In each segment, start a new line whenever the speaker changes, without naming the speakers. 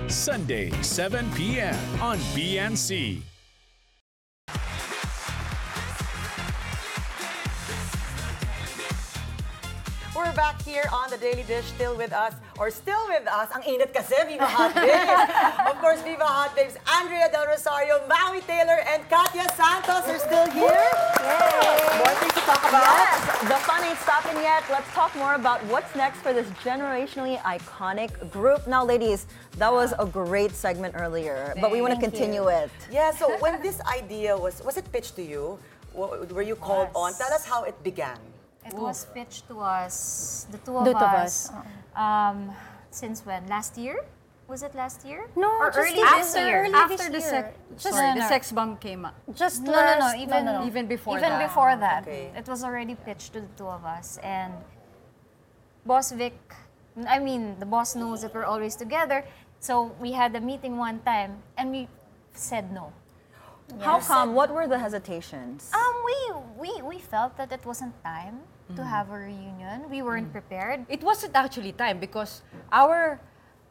Sunday, 7 p.m. on BNC.
We're back here on the Daily Dish, still with us. Ang init kasi, Viva Hot Babes. Of course, Viva Hot Babes, Andrea Del Rosario, Maui Taylor, and Katya Santos are still here.
Yay!
More things to talk about.
Yes, the fun ain't stopping yet. Let's talk more about what's next for this generationally iconic group. Now, ladies, that was a great segment earlier, but we want to continue it.
Yeah, so when this idea was it pitched to you? Were you called on? Tell us how it began.
It was pitched to us, the two
The
of
two of
us.
us.
Since when? Last year? Was it last year?
No,
or
just
early
this
this
year.
year?
Early
After
this
the
year.
the sex bomb came up.
Just
No,
last,
even
before
even
that.
before that,
Okay.
it was already pitched to the two of us, and Boss Vic, I mean, the boss knows that we're always together. So we had a meeting one time, and we said no.
How come? What were the hesitations?
We felt that it wasn't time to have a reunion. We weren't prepared.
It wasn't actually time because our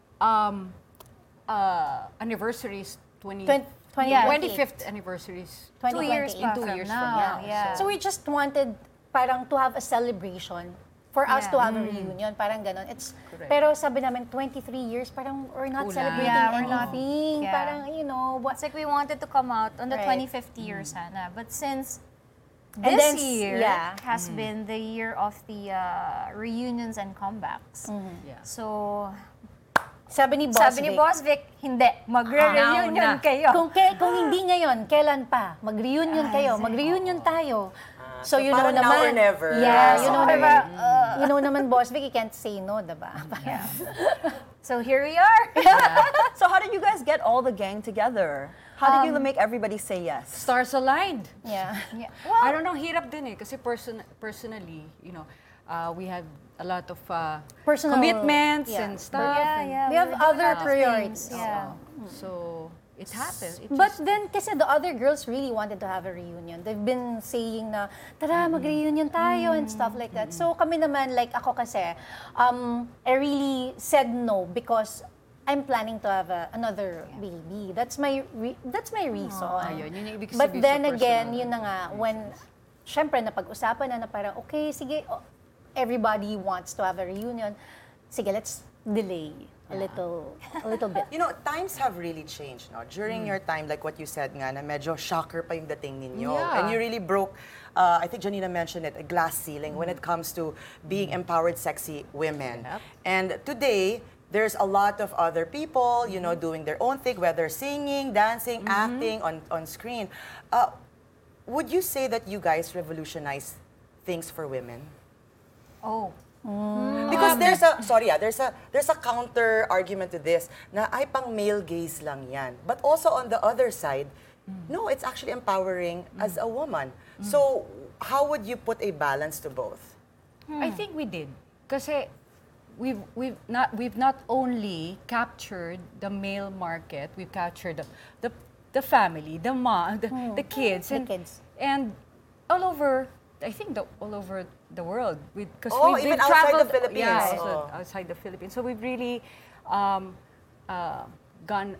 anniversary is 25th anniversary is
2 years
2028.
pa
Two
from
years from
now.
now.
Yeah.
So we just wanted parang to have a celebration for us
Yeah.
to have a reunion, parang ganon. Pero sabi namin 23 years, parang we're not
Kulang.
celebrating
Yeah, we're not.
anything.
Yeah.
Parang
It's like we wanted to come out on the
Right.
25th year sana. But since
And
this
then,
year
yeah.
has been the year of the reunions and comebacks.
Yeah.
So,
sabi ni Boss
sabi ni
Vic,
Boss Vic, hindi. Magre-reunion
Now na.
kayo.
kung hindi ngayon, kailan pa? Mag-reunion kayo, mag-reunion tayo. So you know
parang now or
naman.
never.
Yeah, you
So,
know
okay.
naman. You know naman, Boss Vic, you can't say no, diba?
So here we are.
So how did you guys get all the gang together? How did you make everybody say yes?
Stars aligned.
Yeah.
Yeah.
I don't know, hirap din eh. Kasi personally, you know, we had a lot of
Personal,
commitments
yeah.
and stuff. and
Yeah,
We have
we're doing
other
things.
priorities.
Yeah.
So, it happened. It
But
just-
then, kasi the other girls really wanted to have a reunion. They've been saying na, tara, mag-reunion tayo and stuff like that. So kami naman, like ako kasi, I really said no because I'm planning to have another baby. That's my reason.
Ayun, yun yung ibig
But
sabihin
then
sa
again,
personal.
yun na nga, when, syempre, napag-usapan na parang, okay, sige, everybody wants to have a reunion. Sige, let's delay a little bit.
You know, times have really changed, no? During your time, like what you said nga, na medyo shocker pa yung dating ninyo.
Yeah.
And you really broke, I think Janina mentioned it, a glass ceiling when it comes to being empowered, sexy women.
Yep.
And today, there's a lot of other people, you know, doing their own thing, whether singing, dancing, acting on screen. Would you say that you guys revolutionized things for women?
Oh.
Because there's a counter argument to this na ay pang male gaze lang yan. But also on the other side, no, it's actually empowering as a woman. So how would you put a balance to both?
I think we did. Kasi we've not only captured the male market, we've captured the family, the mom, the kids,
The kids.
and all over. I think all over the world, because
Oh,
we've
even outside the
traveled,
Philippines.
Yeah,
Oh.
also outside the Philippines. So we've really gone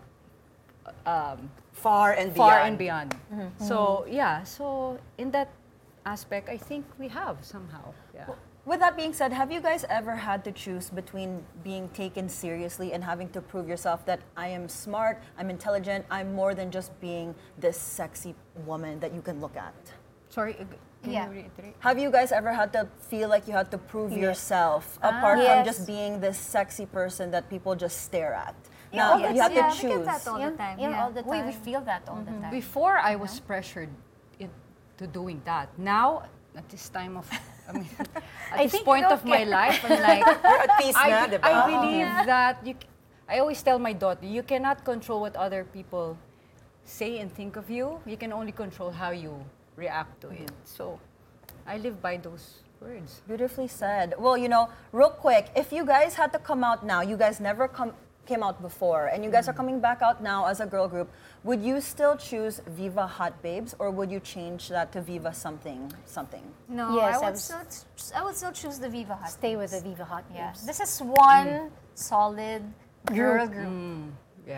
Far and beyond.
far and beyond. So yeah, so in that aspect, I think we have somehow. Yeah.
With that being said, have you guys ever had to choose between being taken seriously and having to prove yourself that I am smart, I'm intelligent, I'm more than just being this sexy woman that you can look at?
Sorry, can
Yeah.
you reiterate?
Have you guys ever had to feel like you had to prove yourself apart
Yes.
from just being this sexy person that people just stare at? Now,
Yes.
you have to
We get
choose.
that all the time.
Yeah, all the
We
time.
feel that all the time.
Before I was pressured into doing that. Now, at this time of, I mean, at this
think
point
you
of my life, I'm like,
You're at peace na, di ba?
I believe that I always tell my daughter, you cannot control what other people say and think of you. You can only control how you react to it. So, I live by those words.
Beautifully said. Well, you know, real quick, if you guys had to come out now, you guys never came out before, and you guys are coming back out now as a girl group, would you still choose Viva Hot Babes, or would you change that to Viva something?
No,
Yes,
I would still choose the Viva Hot.
Stay with the Viva Hot
Yeah.
Babes.
This is one solid girl group.